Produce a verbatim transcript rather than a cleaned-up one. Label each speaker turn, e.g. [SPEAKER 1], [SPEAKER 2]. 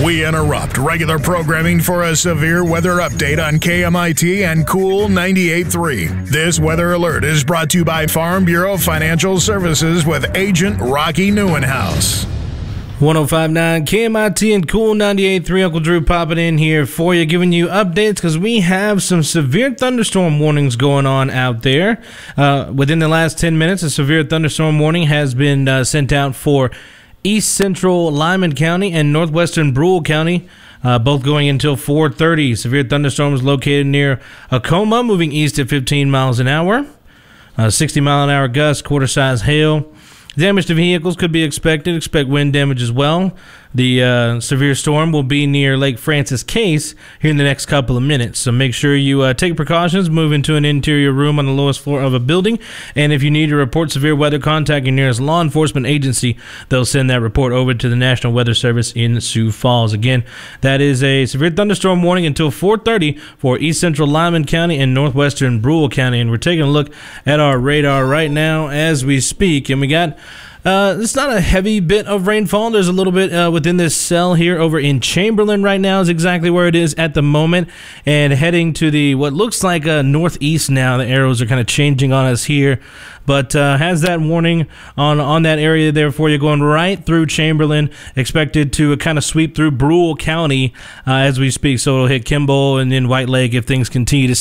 [SPEAKER 1] We interrupt regular programming for a severe weather update on K M I T and Cool ninety-eight point three. This weather alert is brought to you by Farm Bureau Financial Services with Agent Rocky Neuenhouse.
[SPEAKER 2] one oh five point nine K M I T and Cool ninety-eight point three. Uncle Drew popping in here for you, giving you updates because we have some severe thunderstorm warnings going on out there. Uh, within the last ten minutes, a severe thunderstorm warning has been uh, sent out for East Central Lyman County and Northwestern Brule County, uh, both going until four thirty. Severe thunderstorms located near Acoma, moving east at fifteen miles an hour. Uh, sixty mile an hour gusts, quarter-size hail. Damage to vehicles could be expected. Expect wind damage as well. The uh, severe storm will be near Lake Francis Case here in the next couple of minutes. So make sure you uh, take precautions, move into an interior room on the lowest floor of a building. And if you need to report severe weather, contact your nearest law enforcement agency. They'll send that report over to the National Weather Service in Sioux Falls. Again, that is a severe thunderstorm warning until four thirty for East Central Lyman County and Northwestern Brule County. And we're taking a look at our radar right now as we speak. And we got... Uh, it's not a heavy bit of rainfall. There's a little bit uh, within this cell here over in Chamberlain right now is exactly where it is at the moment. And heading to the what looks like a northeast now. The arrows are kind of changing on us here. But uh, has that warning on, on that area there for you going right through Chamberlain. Expected to kind of sweep through Brule County uh, as we speak. So it'll hit Kimball and then White Lake if things continue to